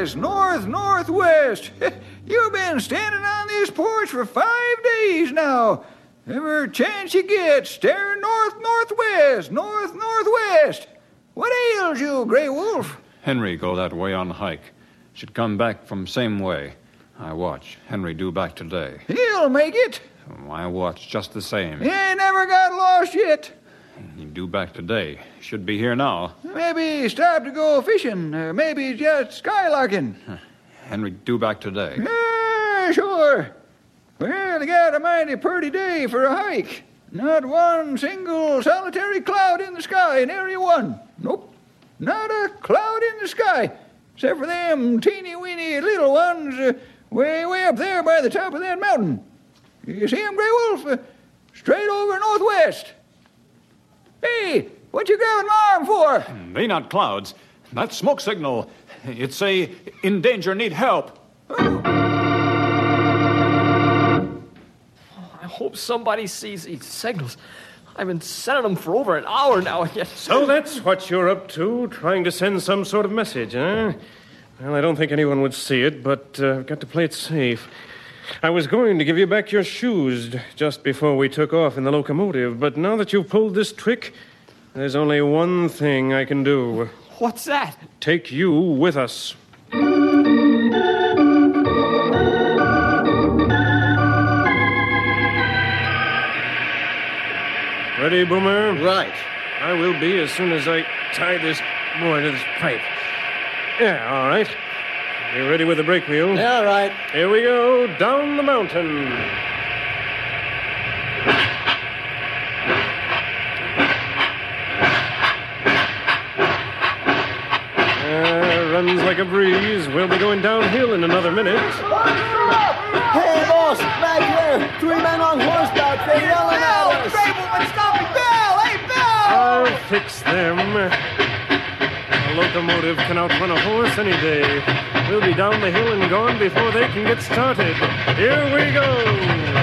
northwest, northwest. You've been standing on this porch for 5 days now. Every chance you get, staring northwest, northwest. What ails you, Grey Wolf? Henry go that way on hike. Should come back from same way. I watch. Henry do back today. He'll make it. I watch just the same. He ain't never got lost yet. He do back today. Should be here now. Maybe stop to go fishing. Maybe just skylarking. Henry do back today. Yeah, sure. Well, they got a mighty purty day for a hike. Not one single solitary cloud in the sky in Area 1. Nope. Not a cloud in the sky. Except for them teeny-weeny little ones way up there by the top of that mountain. You see them, Grey Wolf? Straight over northwest. Hey, what you grabbing my arm for? They not clouds. That smoke signal. It say, in danger, need help. Oh. I hope somebody sees these signals. I've been sending them for over an hour now, and yet... So that's what you're up to, trying to send some sort of message, huh? Well, I don't think anyone would see it, but I've got to play it safe. I was going to give you back your shoes just before we took off in the locomotive, but now that you've pulled this trick, there's only one thing I can do. What's that? Take you with us. Ready, Boomer? Right. I will be as soon as I tie this boy to this pipe. Yeah, all right. You ready with the brake wheel? Yeah, all right. Here we go, down the mountain. Runs like a breeze. We'll be going downhill in another minute. Hey, boss, back here. 3 men on horseback. They're yelling at us. Grey stop me! Bill! Hey, Bill! I'll fix them. A locomotive can outrun a horse any day. We'll be down the hill and gone before they can get started. Here we go.